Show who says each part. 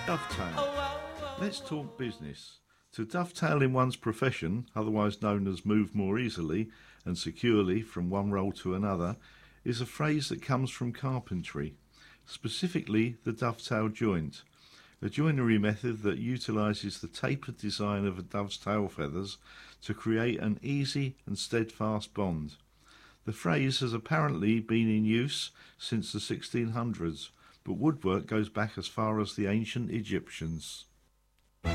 Speaker 1: Dovetail. Let's talk business. To dovetail in one's profession, otherwise known as move more easily and securely from one role to another, is a phrase that comes from carpentry, specifically the dovetail joint, a joinery method that utilises the tapered design of a dove's tail feathers to create an easy and steadfast bond. The phrase has apparently been in use since the 1600s, but woodwork goes back as far as the ancient Egyptians.